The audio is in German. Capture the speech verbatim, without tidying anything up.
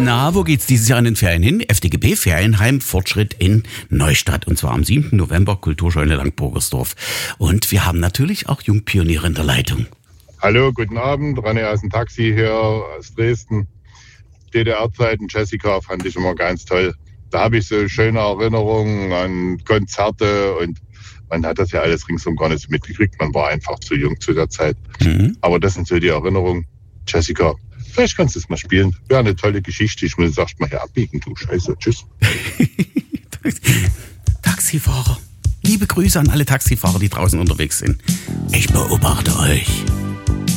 Na, wo geht's dieses Jahr in den Ferien hin? F D G B Ferienheim Fortschritt in Neustadt. Und zwar am siebten November, Kulturscheune Langburgersdorf. Und wir haben natürlich auch Jungpioniere in der Leitung. Hallo, guten Abend. René aus dem Taxi hier aus Dresden. D D R-Zeiten, Jessica fand ich immer ganz toll. Da habe ich so schöne Erinnerungen an Konzerte und man hat das ja alles ringsum gar nicht so mitgekriegt. Man war einfach zu jung zu der Zeit. Mhm. Aber das sind so die Erinnerungen. Jessica, vielleicht kannst du es mal spielen. Wäre eine tolle Geschichte. Ich muss es erst mal hier abbiegen, du Scheiße. Tschüss. Taxifahrer. Liebe Grüße an alle Taxifahrer, die draußen unterwegs sind. Ich beobachte euch.